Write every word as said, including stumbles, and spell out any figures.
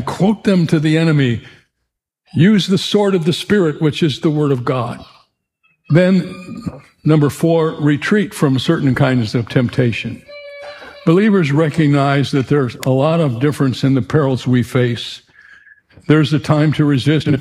quote them to the enemy. Use the sword of the Spirit, which is the Word of God. Then, number four, retreat from certain kinds of temptation. Believers recognize that there's a lot of difference in the perils we face. There's a time to resist and